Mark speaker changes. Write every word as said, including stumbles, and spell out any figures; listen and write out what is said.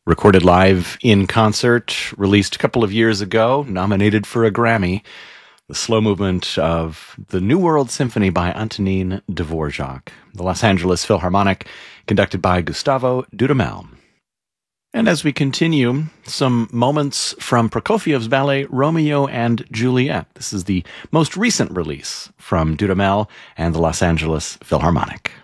Speaker 1: Recorded live in concert, released a couple of years ago, nominated for a Grammy. The slow movement of the New World Symphony by Antonin Dvorak, the Los Angeles Philharmonic, conducted by Gustavo Dudamel. And as we continue, some moments from Prokofiev's ballet Romeo and Juliet. This is the most recent release from Dudamel and the Los Angeles Philharmonic.